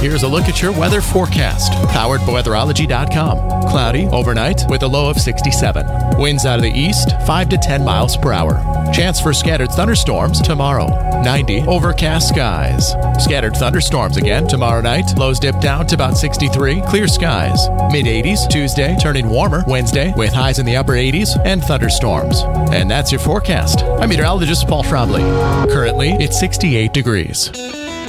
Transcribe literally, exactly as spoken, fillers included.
here's a look at your weather forecast. Powered by weatherology dot com. Cloudy overnight with a low of sixty-seven. Winds out of the east, five to ten miles per hour. Chance for scattered thunderstorms tomorrow. ninety. Overcast skies. Scattered thunderstorms again tomorrow night. Lows dip down to about sixty-three. Clear skies. mid eighties Tuesday, turning warmer Wednesday with highs in the upper eighties and thunderstorms. And that's your forecast. I'm meteorologist Paul Trombley. Currently, it's sixty-eight degrees.